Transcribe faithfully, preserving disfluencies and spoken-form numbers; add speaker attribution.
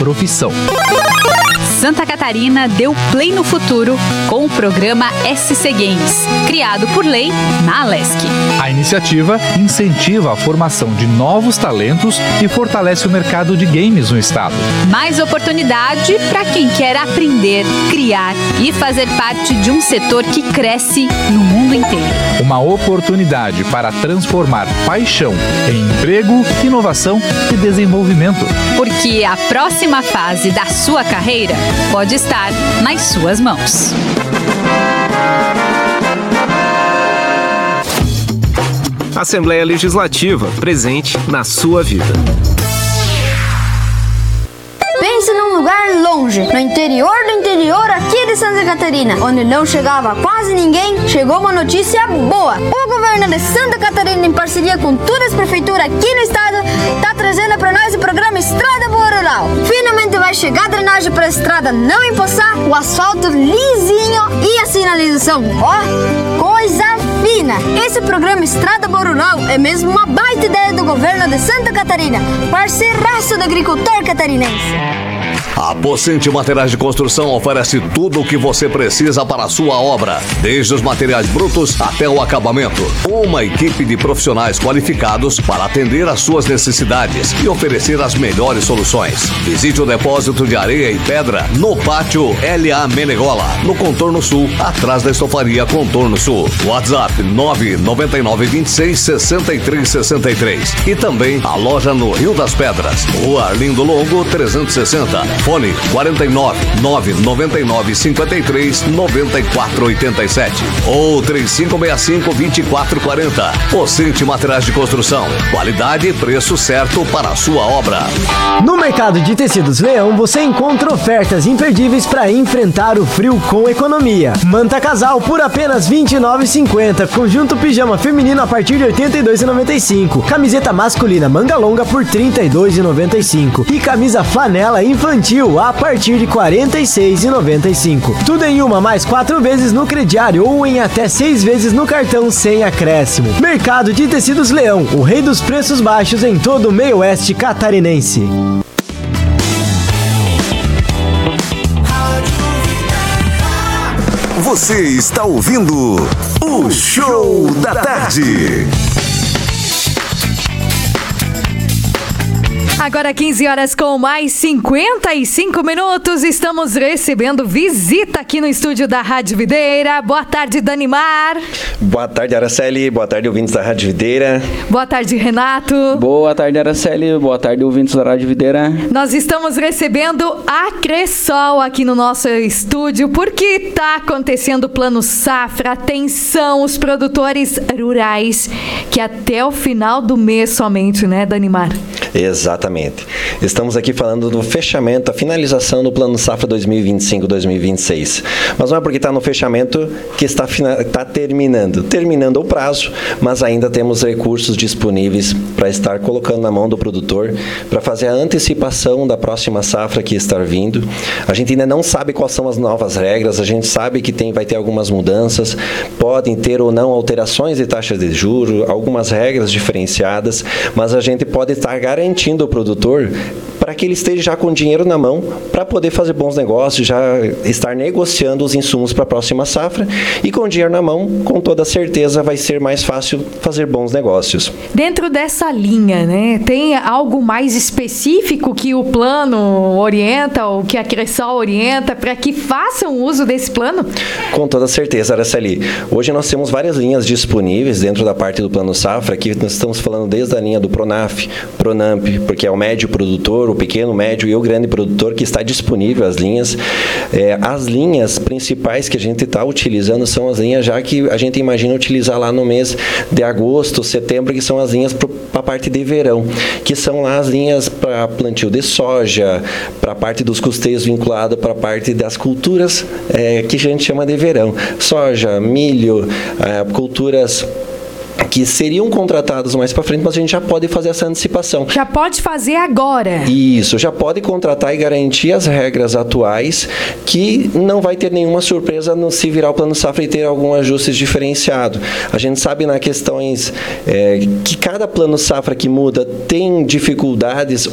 Speaker 1: profissão.
Speaker 2: Santa Catarina deu play no futuro com o programa S C Games, criado por lei na Alesc.
Speaker 1: A iniciativa incentiva a formação de novos talentos e fortalece o mercado de games no estado.
Speaker 2: Mais oportunidade para quem quer aprender, criar e fazer parte de um setor que cresce no mundo inteiro.
Speaker 1: Uma oportunidade para transformar paixão em emprego, inovação e desenvolvimento.
Speaker 2: Porque a próxima fase da sua carreira pode estar nas suas mãos.
Speaker 3: Assembleia Legislativa, presente na sua vida.
Speaker 4: Pense num lugar longe, no interior do interior aqui de Santa Catarina, onde não chegava quase ninguém, chegou uma notícia boa. O governo de Santa Catarina, em parceria com todas as prefeituras aqui no estado, está trazendo para nós o programa Estrada Boa Rural. Finalmente vai chegar a drenagem para a estrada não empoçar, o asfalto lisinho e a sinalização, ó, coisa fina. Esse programa Estrada Boa Rural é mesmo uma baita ideia do governo de Santa Catarina, parceiraço do agricultor catarinense.
Speaker 5: A Pocente Materiais de Construção oferece tudo o que você precisa para a sua obra, desde os materiais brutos até o acabamento. Uma equipe de profissionais qualificados para atender às suas necessidades e oferecer as melhores soluções. Visite o depósito de areia e pedra no pátio L A Menegola, no Contorno Sul, atrás da estofaria Contorno Sul. WhatsApp nove nove nove, dois seis, seis três seis três. E também a loja no Rio das Pedras, Rua Arlindo Longo trezentos e sessenta. Fone quatro nove nove nove nove cinco três nove quatro oito sete ou três cinco seis cinco, dois quatro quatro zero. Pocente Materiais de Construção. Qualidade e preço certo para a sua obra.
Speaker 6: No mercado de tecidos Leão, você encontra ofertas imperdíveis para enfrentar o frio com economia. Manta casal por apenas vinte e nove reais e cinquenta centavos. Conjunto pijama feminino a partir de oitenta e dois reais e noventa e cinco centavos. Camiseta masculina manga longa por trinta e dois reais e noventa e cinco centavos. E camisa flanela infantil a partir de quarenta e seis reais e noventa e cinco centavos. Tudo em uma mais quatro vezes no crediário ou em até seis vezes no cartão sem acréscimo. Mercado de Tecidos Leão, o rei dos preços baixos em todo o meio oeste catarinense.
Speaker 7: Você está ouvindo o Show da Tarde.
Speaker 8: Agora quinze horas com mais cinquenta e cinco minutos, estamos recebendo visita aqui no estúdio da Rádio Videira. Boa tarde, Danimar.
Speaker 9: Boa tarde, Araceli. Boa tarde, ouvintes da Rádio Videira.
Speaker 8: Boa tarde, Renato.
Speaker 10: Boa tarde, Araceli. Boa tarde, ouvintes da Rádio Videira.
Speaker 8: Nós estamos recebendo a Cressol aqui no nosso estúdio porque está acontecendo o Plano Safra. Atenção, os produtores rurais, que até o final do mês somente, né, Danimar?
Speaker 9: Exatamente. Estamos aqui falando do fechamento, a finalização do Plano Safra dois mil e vinte e cinco, dois mil e vinte e seis. Mas não é porque está no fechamento que está, está terminando. Terminando o prazo, mas ainda temos recursos disponíveis para estar colocando na mão do produtor, para fazer a antecipação da próxima safra que está vindo. A gente ainda não sabe quais são as novas regras, a gente sabe que tem, vai ter algumas mudanças, podem ter ou não alterações de taxas de juros, algumas regras diferenciadas, mas a gente pode estar garantindo o produtor para que ele esteja já com dinheiro na mão para poder fazer bons negócios, já estar negociando os insumos para a próxima safra, e com dinheiro na mão, com toda certeza vai ser mais fácil fazer bons negócios.
Speaker 8: Dentro dessa linha, né, tem algo mais específico que o plano orienta ou que a Cressol orienta para que façam uso desse plano?
Speaker 9: Com toda certeza, Araceli. Hoje nós temos várias linhas disponíveis dentro da parte do Plano Safra, que nós estamos falando desde a linha do Pronaf, Pronamp, porque é o médio produtor, o pequeno, médio e o grande produtor que está disponível as linhas. É, as linhas principais que a gente está utilizando são as linhas já que a gente imagina utilizar lá no mês de agosto, setembro, que são as linhas para a parte de verão, que são lá as linhas para plantio de soja, para a parte dos custeios vinculado para a parte das culturas é, que a gente chama de verão. Soja, milho, é, culturas que seriam contratados mais para frente, mas a gente já pode fazer essa antecipação.
Speaker 8: Já pode fazer agora.
Speaker 9: Isso, já pode contratar e garantir as regras atuais, que não vai ter nenhuma surpresa no se virar o Plano Safra e ter algum ajuste diferenciado. A gente sabe nas questões é, que cada Plano Safra que muda tem dificuldades